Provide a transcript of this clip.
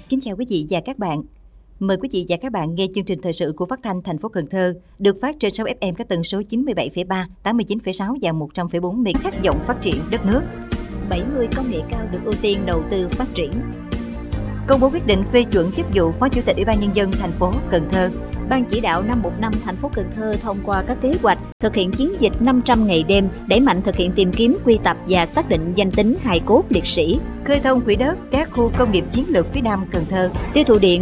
Kính chào quý vị và các bạn. Mời quý vị và các bạn nghe chương trình thời sự của Phát thanh thành phố Cần Thơ được phát trên 6 FM các tần số 97,3, 89,6 và 100,4 MHz khát vọng phát triển đất nước. 70 công nghệ cao được ưu tiên đầu tư phát triển. Công bố quyết định phê chuẩn chức vụ Phó Chủ tịch Ủy ban Nhân dân thành phố Cần Thơ. Ban chỉ đạo 515 thành phố Cần Thơ thông qua các kế hoạch thực hiện chiến dịch 500 ngày đêm, đẩy mạnh thực hiện tìm kiếm, quy tập và xác định danh tính hài cốt liệt sĩ. Khơi thông quỹ đất các khu công nghiệp chiến lược phía Nam Cần Thơ. Tiêu thụ điện